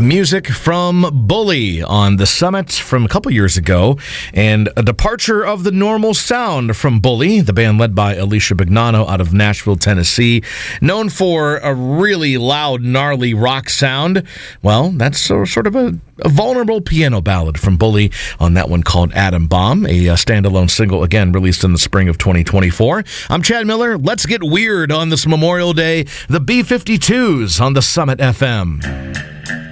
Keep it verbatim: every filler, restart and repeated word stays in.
Music from Bully on the Summit from a couple years ago, and a departure of the normal sound from Bully, the band led by Alicia Bignano out of Nashville, Tennessee, known for a really loud, gnarly rock sound. Well, that's sort of a, a vulnerable piano ballad from Bully on that one called Atom Bomb, a, a standalone single, again, released in the spring of twenty twenty-four. I'm Chad Miller. Let's get weird on this Memorial Day. The B fifty-twos on the Summit F M.